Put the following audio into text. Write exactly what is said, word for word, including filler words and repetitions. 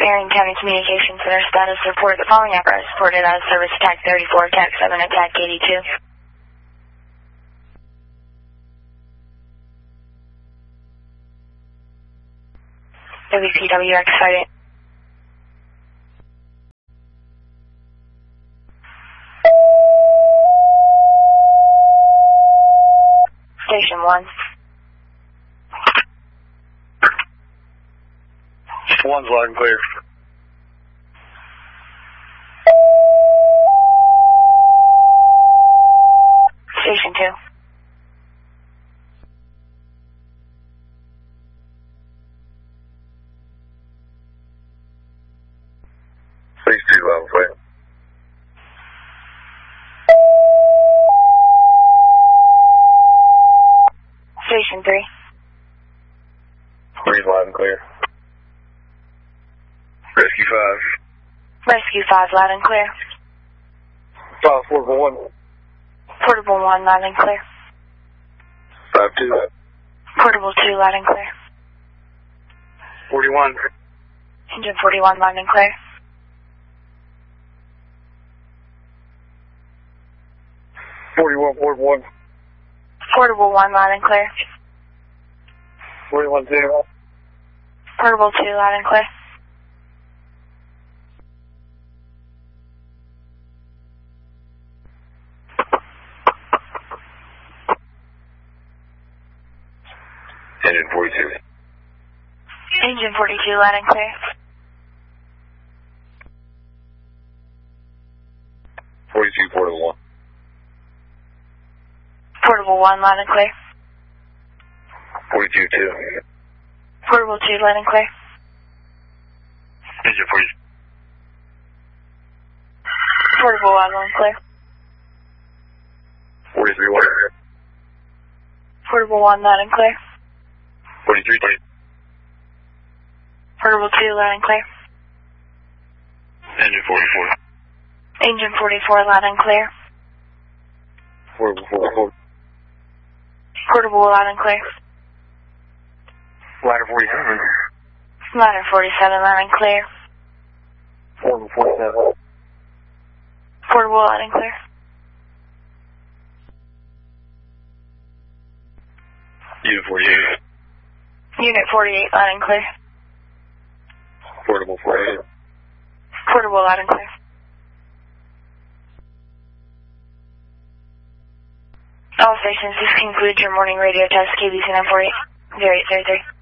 Marion County Communications Center status report. The following apparatus reported out of service: attack thirty-four, attack seven, attack eighty-two. W P W X fighting. Station one. One's loud and clear. Station two. Station two, loud and clear. Station three. Three's loud and clear. Rescue five. Rescue five, loud and clear. Five, portable one. Portable one, loud and clear. Five, two. Portable two, loud and clear. Forty-one. Engine forty-one, loud and clear. Forty-one, portable one. Portable one, loud and clear. Forty-one, two. Portable two, loud and clear. Engine forty-two. Engine forty-two, loud and clear. Forty-two, portable one. Portable one, loud and clear. Forty-two, two. Portable two, loud and clear. Engine forty. Portable one, loud and clear. Forty-three, one. Portable one, loud and clear. Forty-three, two. Portable two, loud and clear. Engine forty-four. Engine forty-four, loud and clear. Portable four, four. Portable loud and clear. Ladder forty-seven. Ladder forty-seven, loud and clear. Portable forty-seven. Portable loud and clear. Unit forty-eight. Unit forty-eight, loud and clear. Portable forty-eight. Portable loud and clear. All stations, this concludes your morning radio test. K B C nine four eight, zero eight zero three.